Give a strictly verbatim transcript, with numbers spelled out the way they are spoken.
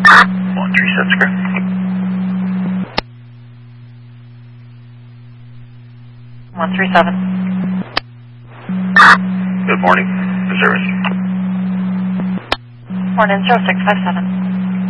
one three seven square. one three seven. Good morning. The service. Morning, zero six five seven.